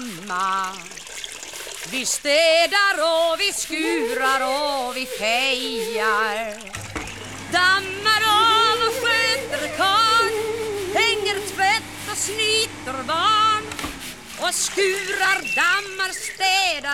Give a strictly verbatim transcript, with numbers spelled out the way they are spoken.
mamma. Vi städar och vi skurar och vi fejar, dammar av och sköter karl, hänger tvätt och snyter barn och skurar, dammar, städar.